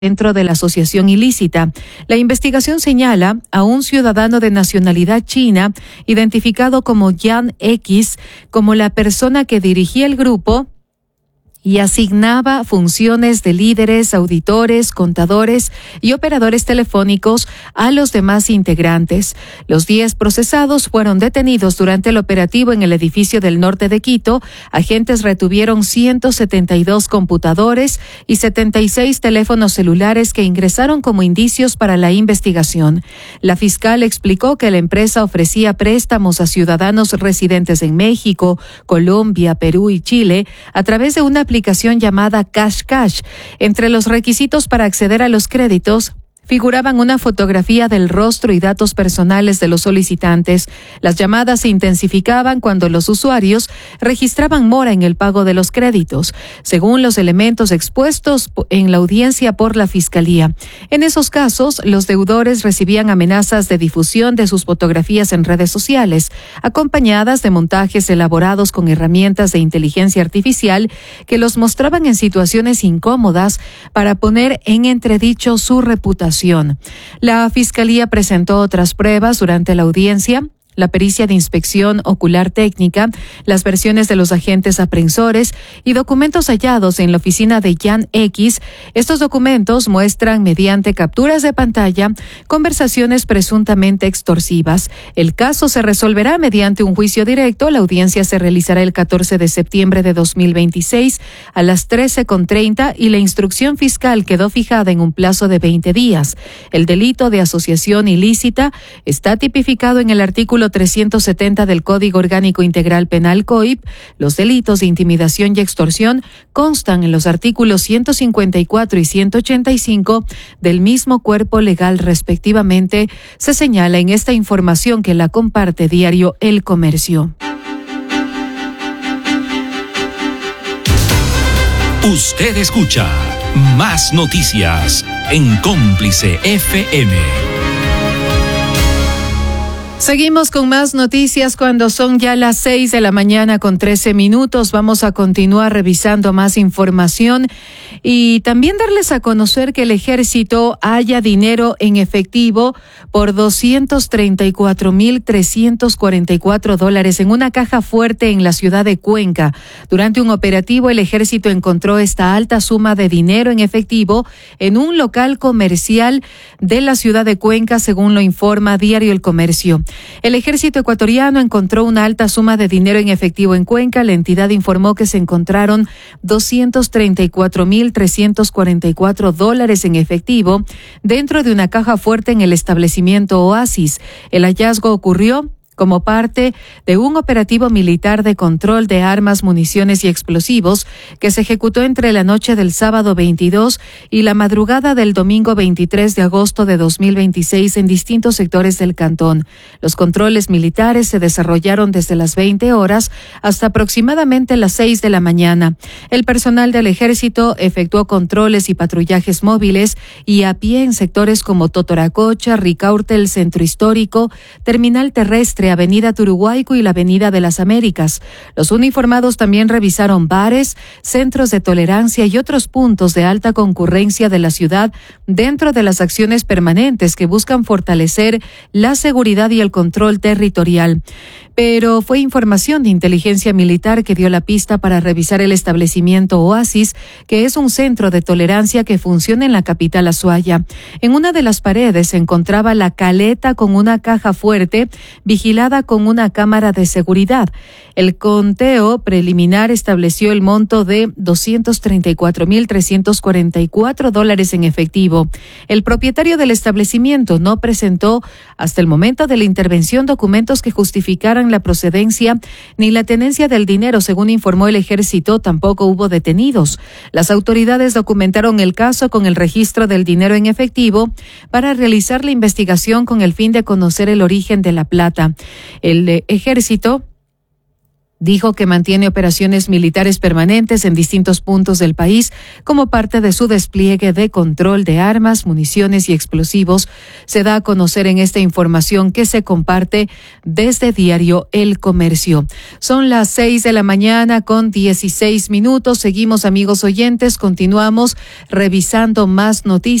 dentro de la asociación ilícita. La investigación señala a un ciudadano de nacionalidad china, identificado como Jan X, como la persona que dirigía el grupo y asignaba funciones de líderes, auditores, contadores y operadores telefónicos a los demás integrantes. Los 10 procesados fueron detenidos durante el operativo en el edificio del norte de Quito. Agentes retuvieron 172 computadores y 76 teléfonos celulares que ingresaron como indicios para la investigación. La fiscal explicó que la empresa ofrecía préstamos a ciudadanos residentes en México, Colombia, Perú y Chile a través de una aplicación llamada Cash Cash. Entre los requisitos para acceder a los créditos figuraban una fotografía del rostro y datos personales de los solicitantes. Las llamadas se intensificaban cuando los usuarios registraban mora en el pago de los créditos, según los elementos expuestos en la audiencia por la Fiscalía. En esos casos, los deudores recibían amenazas de difusión de sus fotografías en redes sociales, acompañadas de montajes elaborados con herramientas de inteligencia artificial que los mostraban en situaciones incómodas para poner en entredicho su reputación. La Fiscalía presentó otras pruebas durante la audiencia: la pericia de inspección ocular técnica, las versiones de los agentes aprensores y documentos hallados en la oficina de Jan X. Estos documentos muestran, mediante capturas de pantalla, conversaciones presuntamente extorsivas. El caso se resolverá mediante un juicio directo. La audiencia se realizará el 14 de septiembre de 2026 a las 13:30 y la instrucción fiscal quedó fijada en un plazo de 20 días. El delito de asociación ilícita está tipificado en el artículo 370 del Código Orgánico Integral Penal COIP. Los delitos de intimidación y extorsión constan en los artículos 154 y 185 del mismo cuerpo legal respectivamente. Se señala en esta información que la comparte diario El Comercio. Usted escucha Más Noticias en Cómplice FM. Seguimos con más noticias cuando son ya las 6 de la mañana con 13 minutos. Vamos a continuar revisando más información y también darles a conocer que el ejército halla dinero en efectivo por $234,344 en una caja fuerte en la ciudad de Cuenca. Durante un operativo, el ejército encontró esta alta suma de dinero en efectivo en un local comercial de la ciudad de Cuenca, según lo informa Diario El Comercio. El ejército ecuatoriano encontró una alta suma de dinero en efectivo en Cuenca. La entidad informó que se encontraron $234,344 en efectivo dentro de una caja fuerte en el establecimiento Oasis. El hallazgo ocurrió como parte de un operativo militar de control de armas, municiones y explosivos que se ejecutó entre la noche del sábado 22 y la madrugada del domingo 23 de agosto de 2026 en distintos sectores del cantón. Los controles militares se desarrollaron desde las 20 horas hasta aproximadamente las 6 de la mañana. El personal del ejército efectuó controles y patrullajes móviles y a pie en sectores como Totoracocha, Ricaurte, el Centro Histórico, Terminal Terrestre, Avenida Turuguaico y la Avenida de las Américas. Los uniformados también revisaron bares, centros de tolerancia y otros puntos de alta concurrencia de la ciudad dentro de las acciones permanentes que buscan fortalecer la seguridad y el control territorial. Pero fue información de inteligencia militar que dio la pista para revisar el establecimiento Oasis, que es un centro de tolerancia que funciona en la capital Azuaya. En una de las paredes se encontraba la caleta con una caja fuerte vigilada con una cámara de seguridad. El conteo preliminar estableció el monto de $234,344 en efectivo. El propietario del establecimiento no presentó hasta el momento de la intervención documentos que justificaran la procedencia ni la tenencia del dinero, según informó el ejército. Tampoco hubo detenidos. Las autoridades documentaron el caso con el registro del dinero en efectivo para realizar la investigación con el fin de conocer el origen de la plata. El ejército Dijo que mantiene operaciones militares permanentes en distintos puntos del país como parte de su despliegue de control de armas, municiones y explosivos. Se da a conocer en esta información que se comparte desde Diario El Comercio. Son las 6 de la mañana con 16 minutos. Seguimos, amigos oyentes, continuamos revisando más noticias.